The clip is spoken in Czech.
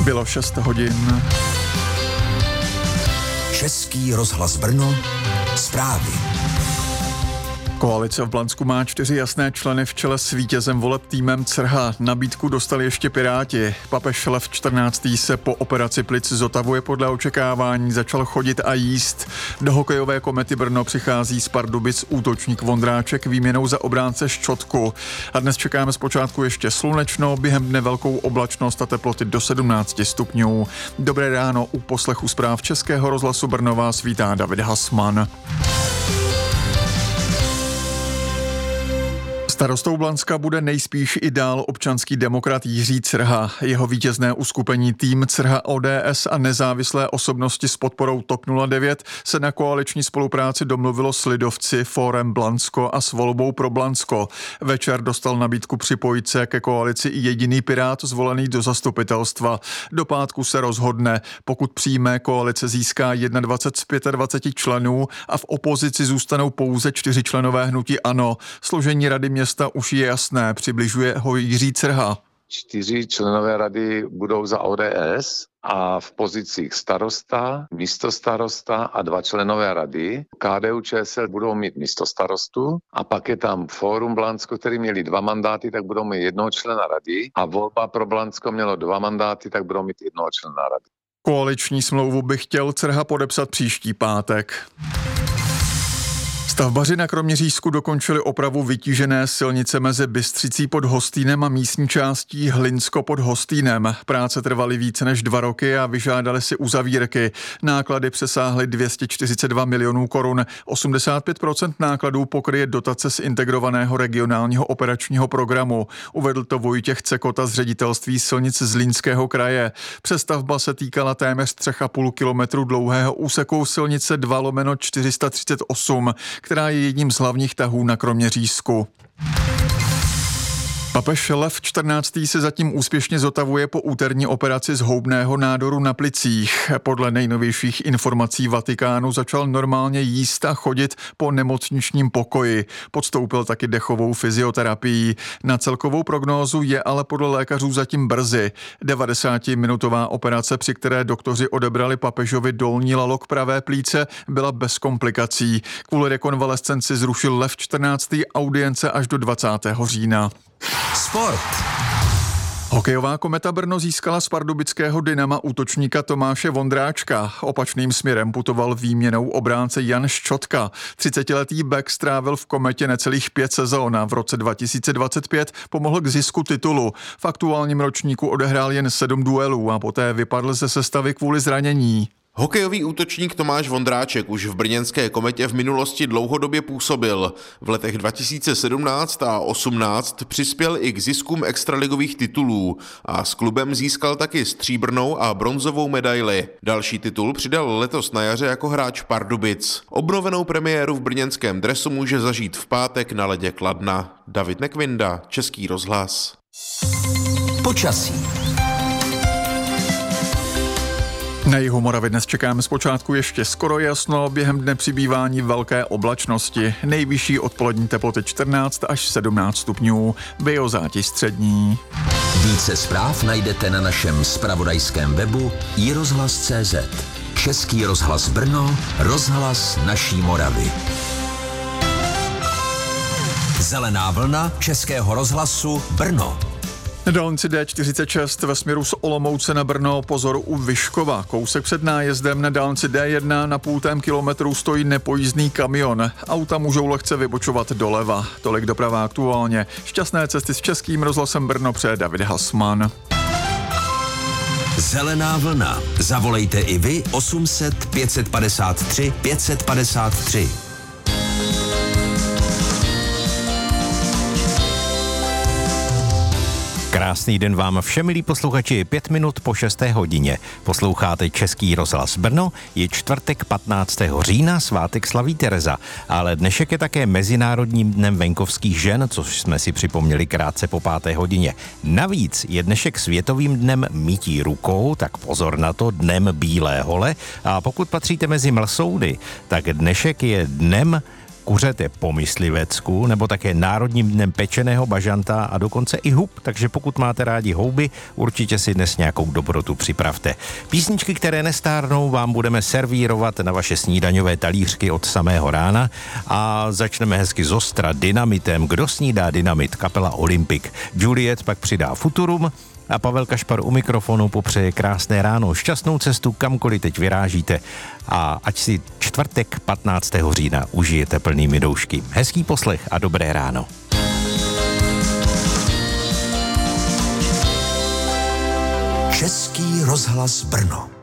Bylo 6 hodin. Český rozhlas Brno, zprávy. Koalice v Blansku má 4 jasné členy v čele s vítězem voleb týmem CRHA. Nabídku dostali ještě Piráti. Papež Lev 14. se po operaci plic zotavuje podle očekávání, začal chodit a jíst. Do hokejové Komety Brno přichází z Pardubic útočník Vondráček výměnou za obránce Ščotku. A dnes čekáme zpočátku ještě slunečno, během dne velkou oblačnost a teploty do 17 stupňů. Dobré ráno, u poslechu zpráv Českého rozhlasu Brno vás vítá David Hasman. Starostou Blanska bude nejspíš i dál občanský demokrat Jiří Crha. Jeho vítězné uskupení tým CRHA, ODS a nezávislé osobnosti s podporou TOP 09 se na koaliční spolupráci domluvilo s lidovci, Fórem Blansko a s Volbou pro Blansko. Večer dostal nabídku připojit se ke koalici i jediný Pirát zvolený do zastupitelstva. Do pátku se rozhodne. Pokud přijme, koalice získá 21 z 25 členů a v opozici zůstanou pouze 4 členové hnutí ANO. Složení rady města už je jasné, přibližuje ho Jiří Crha. 4 členové rady budou za ODS a v pozicích starosta, místostarosta a 2 členové rady. KDU-ČSL budou mít místostarostu a pak je tam Fórum Blansko, který měli 2 mandáty, tak budou mít 1 člena rady a Volba pro Blansko mělo 2 mandáty, tak budou mít 1 člena rady. Koaliční smlouvu by chtěl CRHA podepsat příští pátek. Stavbaři na Kroměřížsku dokončili opravu vytížené silnice mezi Bystřicí pod Hostýnem a místní částí Hlinsko pod Hostýnem. Práce trvaly více než 2 roky a vyžádali si uzavírky. Náklady přesáhly 242 milionů korun. 85% nákladů pokryje dotace z integrovaného regionálního operačního programu. Uvedl to Vojtěch Cekota z ředitelství silnic Zlínského kraje. Přestavba se týkala téměř 3,5 kilometru dlouhého úseku silnice 2/438, která je jedním z hlavních tahů na Kroměřížsku. Papež Lev 14. se zatím úspěšně zotavuje po úterní operaci zhoubného nádoru na plicích. Podle nejnovějších informací Vatikánu začal normálně jíst a chodit po nemocničním pokoji. Podstoupil taky dechovou fyzioterapii. Na celkovou prognózu je ale podle lékařů zatím brzy. 90-minutová operace, při které doktoři odebrali papežovi dolní lalok pravé plíce, byla bez komplikací. Kvůli rekonvalescenci zrušil Lev 14. audience až do 20. října. Sport. Hokejová Kometa Brno získala z pardubického Dynama útočníka Tomáše Vondráčka. Opačným směrem putoval výměnou obránce Jan Ščotka. 30letý back strávil v Kometě necelých 5 sezón a v roce 2025 pomohl k zisku titulu. V aktuálním ročníku odehrál jen 7 duelů a poté vypadl ze sestavy kvůli zranění. Hokejový útočník Tomáš Vondráček už v brněnské Kometě v minulosti dlouhodobě působil. V letech 2017 a 2018 přispěl i k ziskům extraligových titulů a s klubem získal taky stříbrnou a bronzovou medaili. Další titul přidal letos na jaře jako hráč Pardubic. Obnovenou premiéru v brněnském dresu může zažít v pátek na ledě Kladna. David Nekvinda, Český rozhlas. Počasí. Na jihu Moravy dnes čekáme zpočátku ještě skoro jasno, během dne přibývání velké oblačnosti. Nejvyšší odpolední teploty 14 až 17 stupňů, biozátěž střední. Více zpráv najdete na našem zpravodajském webu iRozhlas.cz. Český rozhlas Brno, rozhlas naší Moravy. Zelená vlna Českého rozhlasu Brno. Na dálnici D46 ve směru z Olomouce na Brno pozor u Vyškova. Kousek před nájezdem na dálnici D1 na 0,5 kilometru stojí nepojízdný kamion. Auta můžou lehce vybočovat doleva. Tolik doprava aktuálně. Šťastné cesty s Českým rozhlasem Brno přeje David Hasman. Zelená vlna. Zavolejte i vy 800 553 553. Krásný den vám všem, milí posluchači, 5 minut po 6. hodině. Posloucháte Český rozhlas Brno, je čtvrtek 15. října, svátek slaví Tereza, ale dnešek je také Mezinárodním dnem venkovských žen, což jsme si připomněli krátce po 5. hodině. Navíc je dnešek světovým dnem mytí rukou, tak pozor na to, dnem bílé hole, a pokud patříte mezi mlsoudy, tak dnešek je dnem kuřete po myslivecku, nebo také Národním dnem pečeného bažanta a dokonce i hub, takže pokud máte rádi houby, určitě si dnes nějakou dobrotu připravte. Písničky, které nestárnou, vám budeme servírovat na vaše snídaňové talířky od samého rána a začneme hezky zostra dynamitem. Kdo snídá dynamit? Kapela Olympic. Juliet pak přidá Futurum a Pavel Kašpar u mikrofonu popřeje krásné ráno, šťastnou cestu kamkoliv teď vyrážíte a ať si čtvrtek 15. října užijete plnými doušky. Hezký poslech a dobré ráno. Český rozhlas Brno.